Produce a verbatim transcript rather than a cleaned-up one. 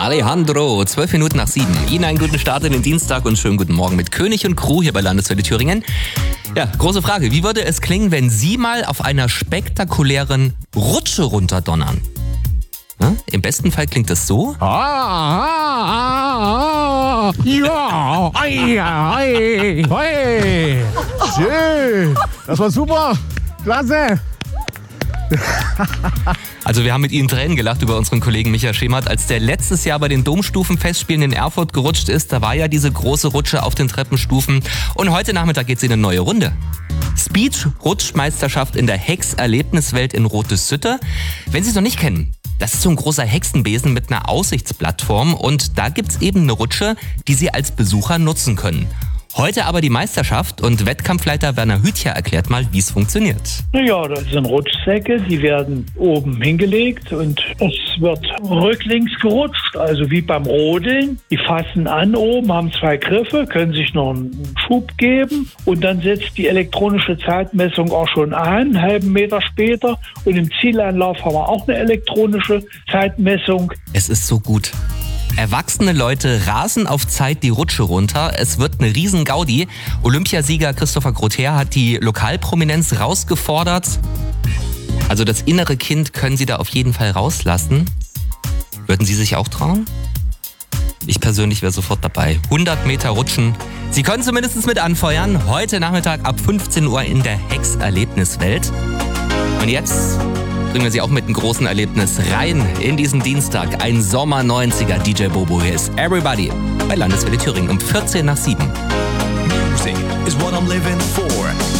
Alejandro, zwölf Minuten nach sieben. Ihnen einen guten Start in den Dienstag und schönen guten Morgen mit König und Crew hier bei Landeswelle Thüringen. Ja, große Frage. Wie würde es klingen, wenn Sie mal auf einer spektakulären Rutsche runterdonnern? Ja, im besten Fall klingt das so. Ah, ah, ah, ah, ja, ei, ei, ei. Schön. Das war super. Klasse. Also wir haben mit Ihnen Tränen gelacht über unseren Kollegen Michael Schemert. Als der letztes Jahr bei den Domstufenfestspielen in Erfurt gerutscht ist, da war ja diese große Rutsche auf den Treppenstufen. Und heute Nachmittag geht's in eine neue Runde. Speed-Rutschmeisterschaft in der Hex-Erlebniswelt in Rotessütte. Wenn Sie es noch nicht kennen, das ist so ein großer Hexenbesen mit einer Aussichtsplattform und da gibt's eben eine Rutsche, die Sie als Besucher nutzen können. Heute aber die Meisterschaft und Wettkampfleiter Werner Hütcher erklärt mal, wie es funktioniert. Ja, das sind Rutschsäcke, die werden oben hingelegt und es wird rücklings gerutscht, also wie beim Rodeln. Die fassen an oben, haben zwei Griffe, können sich noch einen Schub geben und dann setzt die elektronische Zeitmessung auch schon an, einen halben Meter später. Und im Zieleinlauf haben wir auch eine elektronische Zeitmessung. Es ist so gut. Erwachsene Leute rasen auf Zeit die Rutsche runter. Es wird eine riesen Gaudi. Olympiasieger Christopher Grother hat die Lokalprominenz rausgefordert. Also das innere Kind können Sie da auf jeden Fall rauslassen. Würden Sie sich auch trauen? Ich persönlich wäre sofort dabei. hundert Meter rutschen. Sie können zumindest mit anfeuern. Heute Nachmittag ab fünfzehn Uhr in der Hex-Erlebniswelt. Und jetzt bringen wir Sie auch mit einem großen Erlebnis rein in diesen Dienstag. Ein Sommer neunziger D J Bobo. Hier ist Everybody bei Landeswelle Thüringen um vierzehn nach sieben. Music is what I'm living for.